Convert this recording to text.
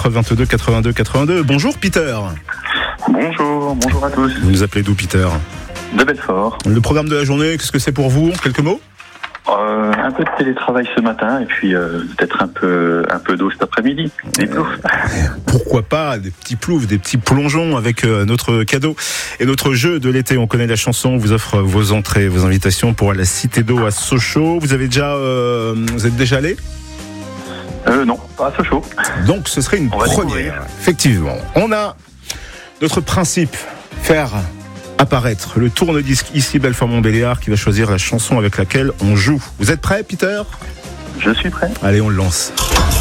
04 22 82 82. Bonjour Peter. Bonjour à tous. Vous nous appelez d'où Peter ? De Belfort. Le programme de la journée, qu'est-ce que c'est pour vous ? Quelques mots ? Un peu de télétravail ce matin et puis peut-être un peu d'eau cet après-midi. Des ploufs. Pourquoi pas des petits ploufs, des petits plongeons avec notre cadeau et notre jeu de l'été. On connaît la chanson, on vous offre vos entrées, vos invitations pour la Cité d'eau à Sochaux. Vous êtes déjà allé ? Non, pas à Sochaux. Donc ce serait une première. Effectivement. On a notre principe, faire apparaître le tourne-disque ici Belfort-Montbéliard qui va choisir la chanson avec laquelle on joue. Vous êtes prêts, Peter ? Je suis prêt. Allez, on le lance.